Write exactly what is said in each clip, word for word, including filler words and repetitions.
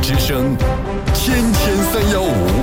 之声，天天三幺五。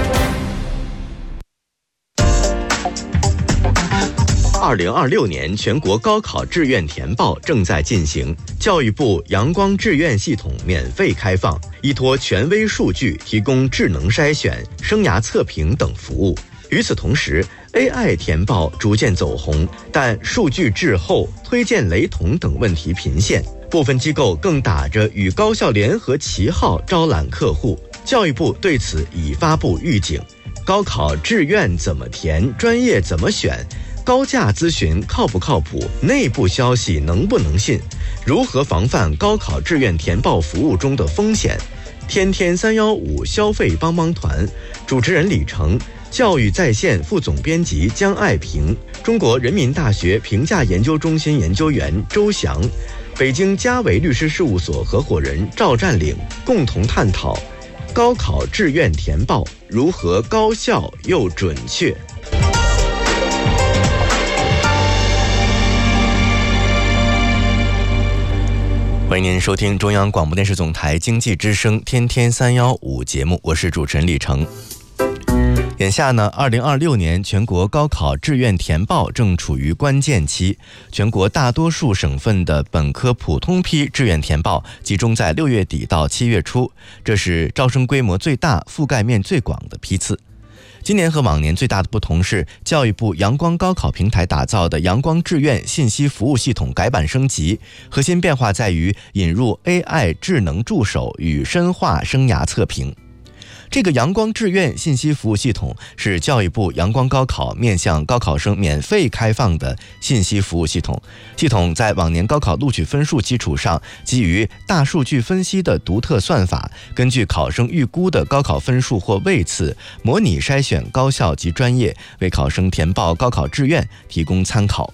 二零二六年全国高考志愿填报正在进行，教育部阳光志愿系统免费开放，依托权威数据提供智能筛选、生涯测评等服务。与此同时 A I 填报逐渐走红，但数据滞后、推荐雷同等问题频现，部分机构更打着与高校联合旗号招揽客户。教育部对此已发布预警：高考志愿怎么填，专业怎么选，高价咨询靠不靠谱，内部消息能不能信，如何防范高考志愿填报服务中的风险？天天三幺五消费帮帮团，主持人李成，教育在线副总编辑江爱萍，中国人民大学评价研究中心研究员周翔，北京嘉维律师事务所合伙人赵占领，共同探讨高考志愿填报如何高效又准确。欢迎您收听中央广播电视总台经济之声天天三幺五节目，我是主持人李成。眼下呢，二零二六年全国高考志愿填报正处于关键期，全国大多数省份的本科普通批志愿填报集中在六月底到七月初，这是招生规模最大、覆盖面最广的批次。今年和往年最大的不同是，教育部阳光高考平台打造的阳光志愿信息服务系统改版升级，核心变化在于引入 A I 智能助手与深化生涯测评。这个阳光志愿信息服务系统是教育部阳光高考面向高考生免费开放的信息服务系统。系统在往年高考录取分数基础上，基于大数据分析的独特算法，根据考生预估的高考分数或位次，模拟筛选高校及专业，为考生填报高考志愿提供参考。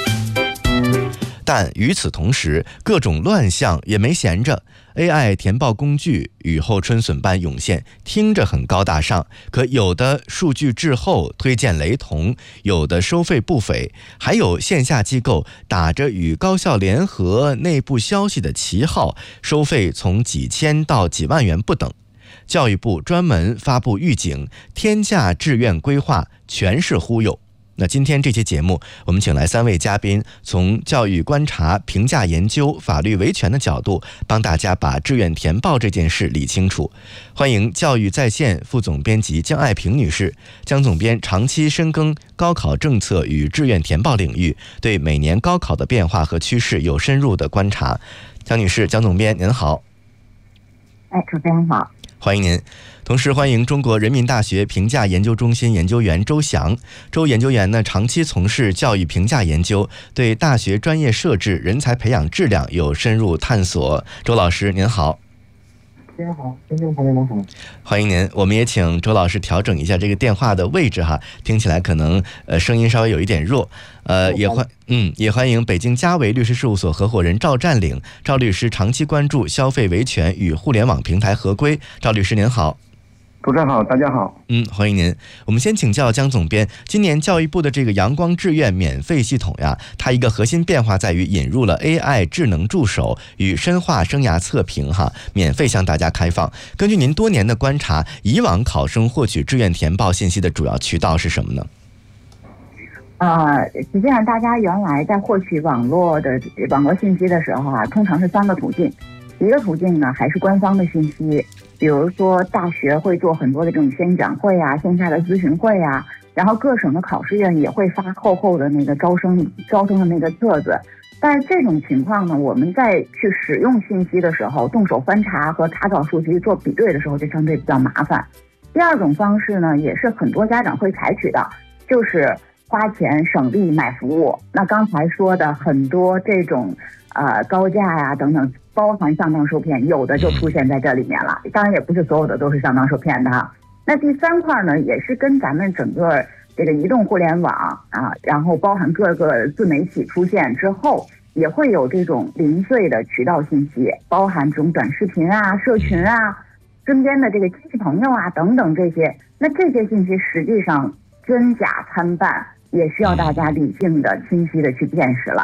但与此同时，各种乱象也没闲着。A I 填报工具雨后春笋般涌现，听着很高大上，可有的数据滞后，推荐雷同，有的收费不菲，还有线下机构打着与高校联合、内部消息的旗号，收费从几千到几万元不等。教育部专门发布预警，天价志愿规划全是忽悠。那今天这期节目，我们请来三位嘉宾，从教育观察、评价研究、法律维权的角度，帮大家把志愿填报这件事理清楚。欢迎教育在线副总编辑江爱萍女士。江总编长期深耕高考政策与志愿填报领域，对每年高考的变化和趋势有深入的观察。江女士、江总编您好。 哎，主持人好。 欢迎您。同时欢迎中国人民大学评价研究中心研究员周翔。周研究员呢，长期从事教育评价研究，对大学专业设置、人才培养质量有深入探索。周老师您好。 大家好，听众朋友们好， 欢迎您。我们也请周老师调整一下这个电话的位置哈，听起来可能呃声音稍微有一点弱。呃，也欢嗯也欢迎北京嘉维律师事务所合伙人赵占领。赵律师长期关注消费维权与互联网平台合规。赵律师您好。 主持人好，大家好。 嗯，欢迎您。我们先请教江总编，今年教育部的这个阳光志愿免费系统呀，它一个核心变化在于引入了 A I 智能助手与深化生涯测评哈，免费向大家开放。根据您多年的观察，以往考生获取志愿填报信息的主要渠道是什么呢？ 呃，实际上大家原来在获取网络的网络信息的时候啊，通常是三个途径。一个途径呢，还是官方的信息，比如说大学会做很多的这种宣讲会啊、线下的咨询会啊，然后各省的考试院也会发厚厚的那个招生招生的那个册子。但是这种情况呢，我们在去使用信息的时候，动手翻查和查找数据做比对的时候，就相对比较麻烦。第二种方式呢，也是很多家长会采取的，就是花钱省力买服务。那刚才说的很多这种呃高价呀、等等，包含上当受骗，有的就出现在这里面了。当然也不是所有的都是上当受骗的哈。那第三块呢，也是跟咱们整个这个移动互联网啊，然后包含各个自媒体出现之后，也会有这种零碎的渠道信息，包含这种短视频啊、社群啊、身边的这个亲戚朋友啊等等这些。那这些信息实际上真假参半，也需要大家理性的、清晰的去辨识了。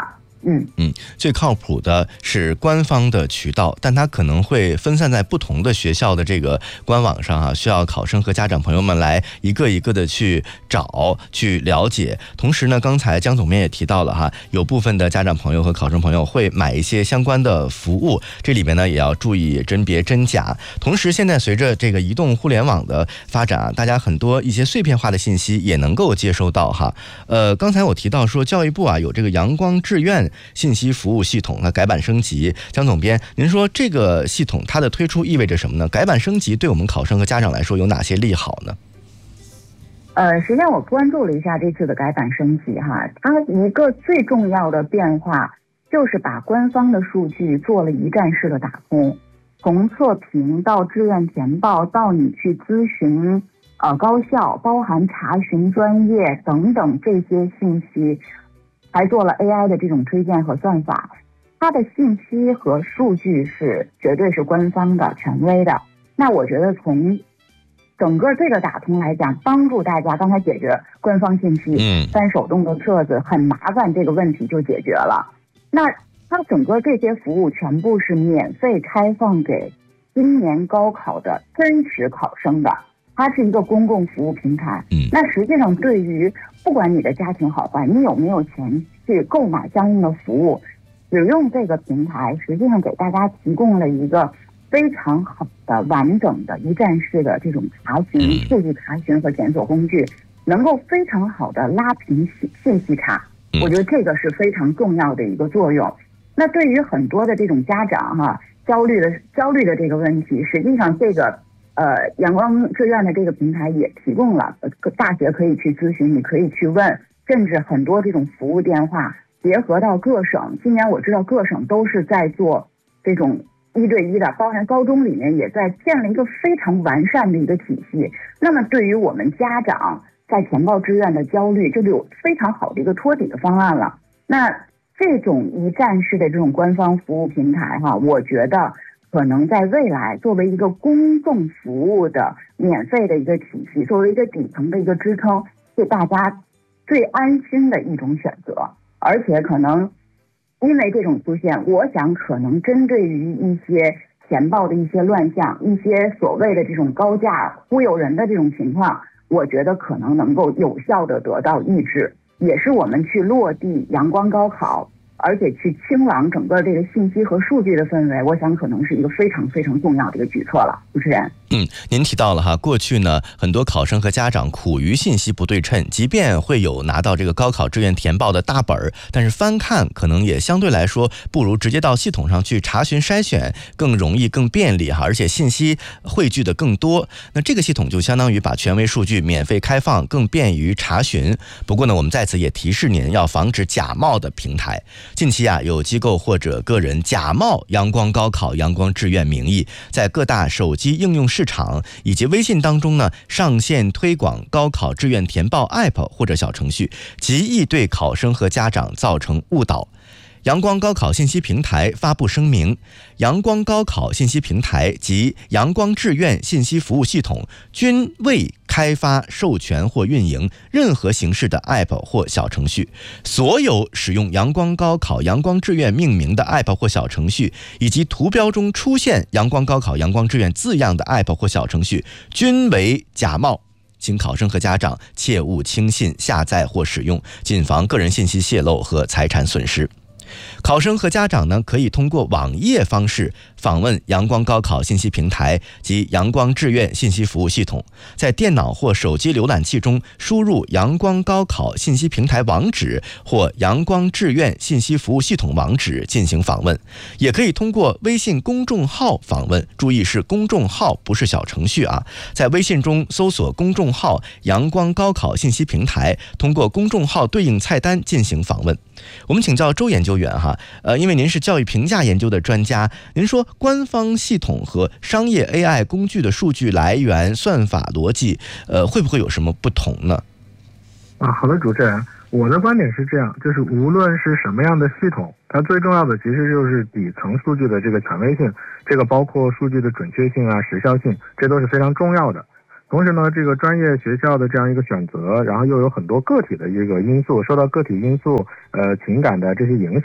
嗯嗯，最靠谱的是官方的渠道，但它可能会分散在不同的学校的这个官网上啊，需要考生和家长朋友们来一个一个的去找去了解。同时呢，刚才江总编也提到了哈，有部分的家长朋友和考生朋友会买一些相关的服务，这里面呢也要注意甄别真假。同时，现在随着这个移动互联网的发展啊，大家很多一些碎片化的信息也能够接收到哈。呃，刚才我提到说，教育部啊有这个阳光志愿信息服务系统的改版升级，江总编，您说这个系统它的推出意味着什么呢？改版升级对我们考生和家长来说有哪些利好呢？ 呃，实际上我关注了一下这次的改版升级哈，它一个最重要的变化就是把官方的数据做了一站式的打通，从测评到志愿填报到你去咨询呃高校，包含查询专业等等这些信息，还做了 A I 的这种推荐和算法，它的信息和数据是绝对是官方的、权威的。那我觉得从整个这个打通来讲，帮助大家刚才解决官方信息、 嗯， 翻手动的册子很麻烦这个问题就解决了。那它整个这些服务全部是免费开放给今年高考的真实考生的。它是一个公共服务平台， 嗯， 那实际上对于不管你的家庭好坏，你有没有钱去购买相应的服务，使用这个平台，实际上给大家提供了一个非常好的完整的一站式的这种查询、数据查询和检索工具，能够非常好的拉平信息差。我觉得这个是非常重要的一个作用。那对于很多的这种家长哈、啊、焦虑的焦虑的这个问题，实际上这个。呃，阳光志愿的这个平台也提供了，呃，大学可以去咨询，你可以去问，甚至很多这种服务电话结合到各省。今年我知道各省都是在做这种一对一的，包含高中里面也在建了一个非常完善的一个体系。那么对于我们家长在填报志愿的焦虑，这就有非常好的一个托底的方案了。那这种一站式的这种官方服务平台哈，我觉得可能在未来作为一个公众服务的免费的一个体系，作为一个底层的一个支撑，是大家最安心的一种选择。而且可能因为这种出现，我想可能针对于一些填报的一些乱象，一些所谓的这种高价忽悠人的这种情况，我觉得可能能够有效的得到抑制，也是我们去落地阳光高考，而且去清朗整个这个信息和数据的氛围，我想可能是一个非常非常重要的一个举措了。主持人， 嗯，您提到了哈，过去呢，很多考生和家长苦于信息不对称，即便会有拿到这个高考志愿填报的大本儿，但是翻看可能也相对来说不如直接到系统上去查询筛选更容易、更便利哈，而且信息汇聚的更多。那这个系统就相当于把权威数据免费开放，更便于查询。不过呢，我们在此也提示您要防止假冒的平台。近期啊，有机构或者个人假冒阳光高考、阳光志愿名义，在各大手机应用市场以及微信当中呢，上线推广高考志愿填报 App 或者小程序，极易对考生和家长造成误导。阳光高考信息平台发布声明，阳光高考信息平台及阳光志愿信息服务系统均未开发、授权或运营任何形式的 App 或小程序。所有使用阳光高考、阳光志愿命名的 App 或小程序，以及图标中出现阳光高考、阳光志愿字样的 App 或小程序，均为假冒。请考生和家长切勿轻信、下载或使用，谨防个人信息泄露和财产损失。考生和家长呢，可以通过网页方式访问阳光高考信息平台及阳光志愿信息服务系统，在电脑或手机浏览器中输入阳光高考信息平台网址或阳光志愿信息服务系统网址进行访问，也可以通过微信公众号访问，注意是公众号，不是小程序啊。在微信中搜索公众号阳光高考信息平台，通过公众号对应菜单进行访问。我们请教周研究员哈，呃，因为您是教育评价研究的专家，您说官方系统和商业 A I 工具的数据来源、算法逻辑，呃，会不会有什么不同呢？ 啊，好的，主持人，我的观点是这样，就是无论是什么样的系统，它最重要的其实就是底层数据的这个权威性，这个包括数据的准确性啊、时效性，这都是非常重要的。同时呢，这个专业学校的这样一个选择，然后又有很多个体的一个因素，受到个体因素呃情感的这些影响，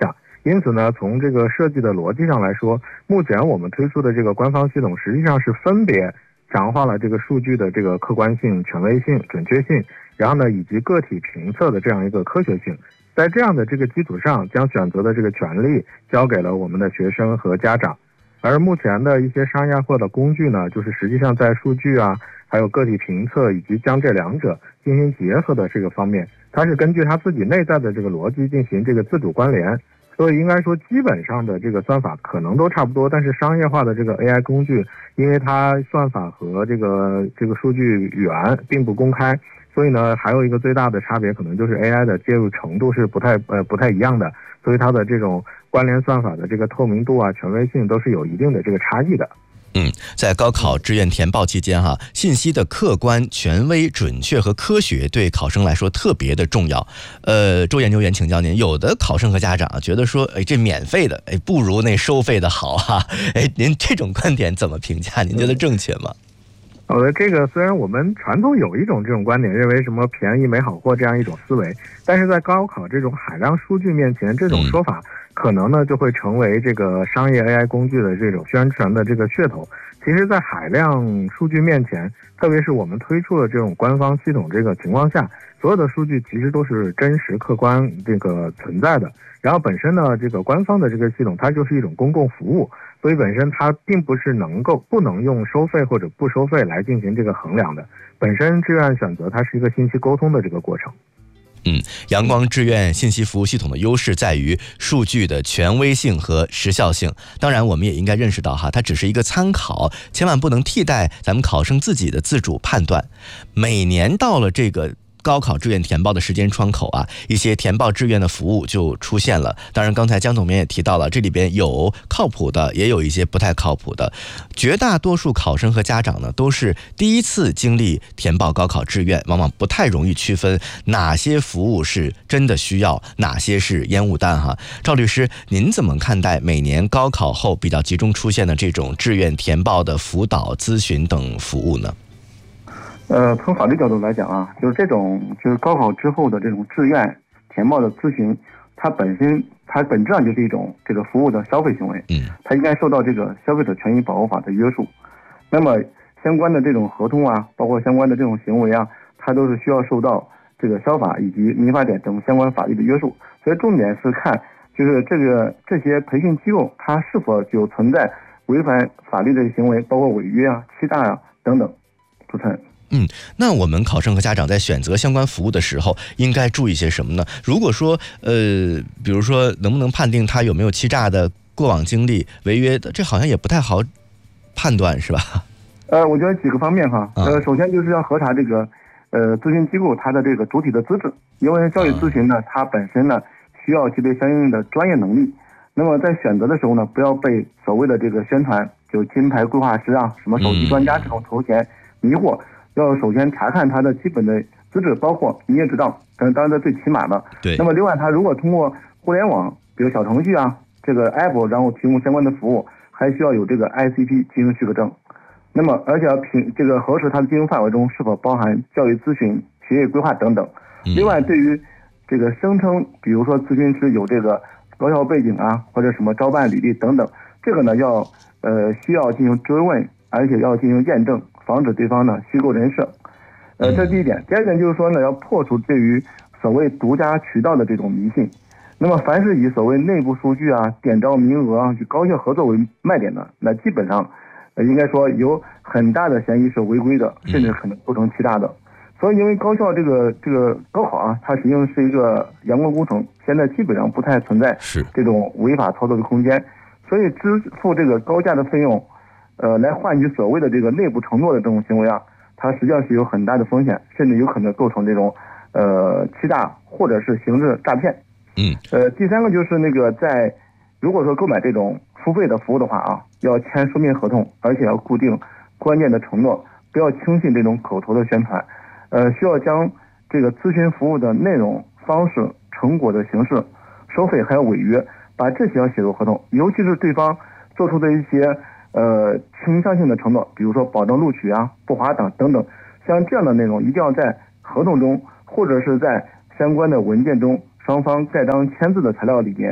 因此呢，从这个设计的逻辑上来说，目前我们推出的这个官方系统实际上是分别强化了这个数据的这个客观性、权威性、准确性，然后呢，以及个体评测的这样一个科学性。在这样的这个基础上，将选择的这个权利交给了我们的学生和家长。而目前的一些商业化的工具呢，就是实际上在数据啊，还有个体评测以及将这两者进行结合的这个方面，它是根据它自己内在的这个逻辑进行这个自主关联。所以应该说基本上的这个算法可能都差不多，但是商业化的这个 A I 工具，因为它算法和这个这个数据源并不公开，所以呢还有一个最大的差别可能就是 A I 的介入程度是不太呃不太一样的，所以它的这种关联算法的这个透明度啊、权威性都是有一定的这个差异的。 嗯，在高考志愿填报期间哈，信息的客观、权威、准确和科学对考生来说特别的重要。呃，周研究员请教您，有的考生和家长觉得说，哎，这免费的，哎，不如那收费的好哈、啊。哎，您这种观点怎么评价？您觉得正确吗？ 呃，这个虽然我们传统有一种这种观点，认为什么便宜没好货这样一种思维，但是在高考这种海量数据面前，这种说法可能呢就会成为这个商业 A I 工具的这种宣传的这个噱头。其实，在海量数据面前，特别是我们推出的这种官方系统这个情况下，所有的数据其实都是真实客观这个存在的。然后本身呢，这个官方的这个系统它就是一种公共服务，所以本身它并不是能够不能用收费或者不收费来进行这个衡量的。本身志愿选择它是一个信息沟通的这个过程。 嗯，阳光志愿信息服务系统的优势在于数据的权威性和时效性。当然，我们也应该认识到哈，它只是一个参考，千万不能替代咱们考生自己的自主判断。每年到了这个高考志愿填报的时间窗口啊，一些填报志愿的服务就出现了。当然，刚才江总编也提到了，这里边有靠谱的，也有一些不太靠谱的。绝大多数考生和家长呢，都是第一次经历填报高考志愿，往往不太容易区分哪些服务是真的需要，哪些是烟雾弹哈。赵律师，您怎么看待每年高考后比较集中出现的这种志愿填报的辅导、咨询等服务呢？ 呃，从法律角度来讲啊，就是这种就是高考之后的这种志愿填报的咨询，它本身它本质上就是一种这个服务的消费行为， 嗯， 它应该受到这个消费者权益保护法的约束。那么相关的这种合同啊，包括相关的这种行为啊，它都是需要受到这个消法以及民法典等相关法律的约束。所以重点是看就是这个这些培训机构它是否有存在违反法律的行为，包括违约啊、欺诈啊等等。主持人。 嗯，那我们考生和家长在选择相关服务的时候，应该注意些什么呢？如果说，呃，比如说能不能判定他有没有欺诈的过往经历、违约的，这好像也不太好判断，是吧？ 呃，我觉得几个方面哈，呃，首先就是要核查这个，呃，咨询机构它的这个主体的资质，因为教育咨询呢，它本身呢需要具备相应的专业能力。那么在选择的时候呢，不要被所谓的这个宣传，就金牌规划师啊、什么首席专家这种头衔迷惑。要首先查看他的基本的资质，包括营业执照，嗯，当然这最起码的。 对。 那么另外，他如果通过互联网，比如小程序啊，这个 app， 然后提供相关的服务，还需要有这个 I C P 金融许可证。那么，而且要评这个核实他的金融范围中是否包含教育咨询、学业规划等等。另外，对于这个声称，比如说咨询师有这个高校背景啊，或者什么招办履历等等，这个呢要呃需要进行追问，而且要进行验证。防止对方呢虚构人设，呃，这是第一点。第二点就是说呢，要破除对于所谓独家渠道的这种迷信。那么，凡是以所谓内部数据啊、点招名额啊、与高校合作为卖点的，那基本上，呃，应该说有很大的嫌疑是违规的，甚至可能构成欺诈的。所以，因为高校这个这个高考啊，它实际上是一个阳光工程，现在基本上不太存在这种违法操作的空间，所以支付这个高价的费用。呃，来换取所谓的这个内部承诺的这种行为啊，它实际上是有很大的风险，甚至有可能构成这种呃欺诈或者是刑事诈骗。 嗯。 呃，第三个就是那个在如果说购买这种付费的服务的话啊，要签书面合同，而且要固定关键的承诺，不要轻信这种口头的宣传。呃，需要将这个咨询服务的内容、方式、成果的形式、收费还有违约，把这些要写入合同，尤其是对方做出的一些。呃，倾向性的承诺，比如说保证录取啊、不滑档等等，像这样的内容一定要在合同中或者是在相关的文件中，双方盖章签字的材料里面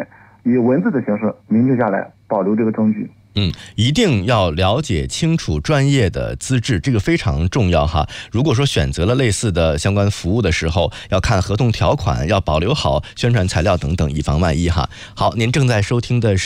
以文字的形式明确下来，保留这个证据。 嗯，一定要了解清楚专业的资质，这个非常重要哈。如果说选择了类似的相关服务的时候，要看合同条款，要保留好宣传材料等等，以防万一哈。好，您正在收听的是